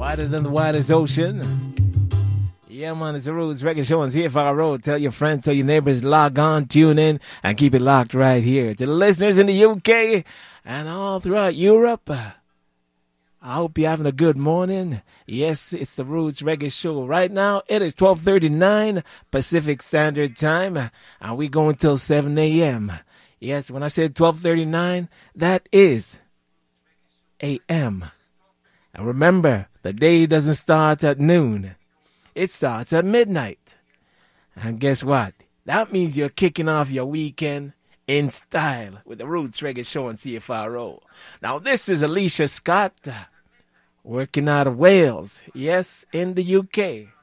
wider than the widest ocean. Yeah, man, it's the Roots Reggae Show on CFR Road. Tell your friends, tell your neighbors, log on, tune in, and keep it locked right here. To the listeners in the UK and all throughout Europe, I hope you're having a good morning. Yes, it's the Roots Reggae Show. Right now, it is 12:39 Pacific Standard Time, and we go until 7 a.m. Yes, when I said 12:39, that is a.m. And remember, the day doesn't start at noon. It starts at midnight. And guess what? That means you're kicking off your weekend in style with the Roots Reggae Show on CFRO. Now, this is Alicia Scott, working out of Wales, yes, in the UK.